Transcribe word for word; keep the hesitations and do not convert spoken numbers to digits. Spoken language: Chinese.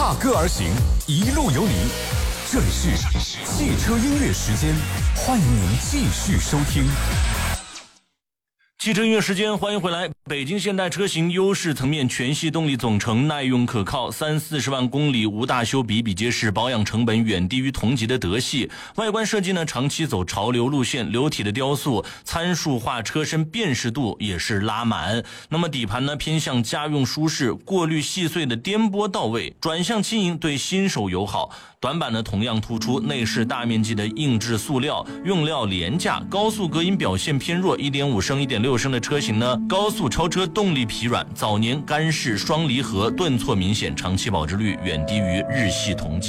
踏歌而行，一路有你。这里是汽车音乐时间，欢迎您继续收听。 汽车音乐时间，欢迎回来。北京现代车型优势层面，全系动力总成，耐用可靠，三四十万公里无大修，比比皆是，保养成本远低于同级的德系。外观设计呢，长期走潮流路线，流体的雕塑，参数化车身辨识度也是拉满。那么底盘呢，偏向家用舒适，过滤细碎的颠簸到位，转向轻盈，对新手友好。短板呢同样突出，内饰大面积的硬质塑料，用料廉价，高速隔音表现偏弱， 一点五 升 一点六 升的车型呢，高速超车动力疲软，早年干式双离合顿挫明显，长期保值率远低于日系同级。